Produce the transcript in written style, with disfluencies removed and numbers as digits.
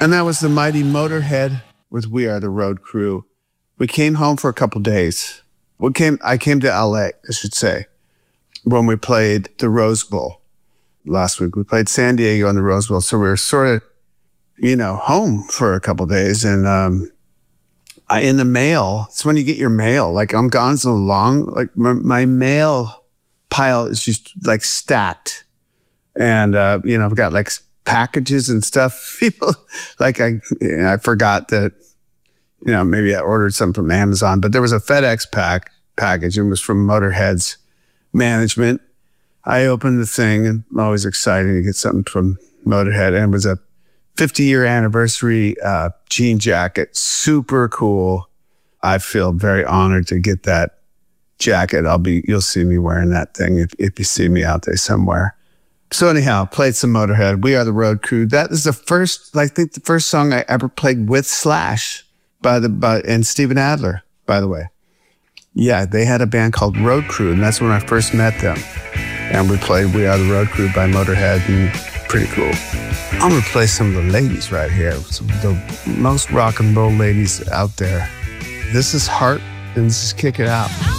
And that was the mighty Motorhead with We Are the Road Crew. We came home for a couple days. I came to LA, I should say, when we played the Rose Bowl last week. We played San Diego in the Rose Bowl. So we were sort of, home for a couple days. And in the mail, it's when you get your mail. Like, I'm gone so long, like my mail pile is just like stacked. And, I've got like packages and stuff. People, like I forgot that, maybe I ordered some from Amazon, but there was a FedEx package and it was from Motorhead's management. I opened the thing and I'm always excited to get something from Motorhead. And it was a 50-year anniversary jean jacket. Super cool. I feel very honored to get that jacket. You'll see me wearing that thing if you see me out there somewhere. So anyhow, played some Motorhead. We Are the Road Crew. That is the first song I ever played with Slash and Steven Adler, by the way. Yeah, they had a band called Road Crew, and that's when I first met them. And we played We Are the Road Crew by Motorhead, and pretty cool. I'm gonna play some of the ladies right here, some of the most rock and roll ladies out there. This is Heart, and this is Kick It Out.